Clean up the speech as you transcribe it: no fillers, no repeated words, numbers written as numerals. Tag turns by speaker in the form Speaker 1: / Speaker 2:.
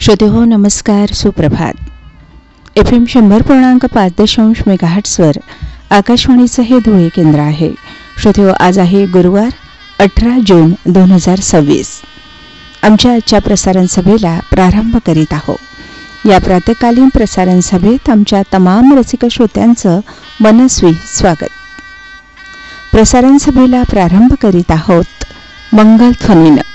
Speaker 1: श्रोते हो नमस्कार, सुप्रभात. FM 100.5 मेगाहर्ट्झवर आकाशवाणीचं हे धुळे केंद्र आहे. श्रोते हो, आज आहे गुरुवार 18 जून 2026. आमच्या आजच्या प्रसारण सभेला प्रारंभ करीत आहोत. या प्रातःकालीन प्रसारण सभेत आमच्या तमाम रसिक श्रोत्यांचं मनस्वी स्वागत. प्रसारण सभेला प्रारंभ करीत आहोत मंगलध्वनीनं.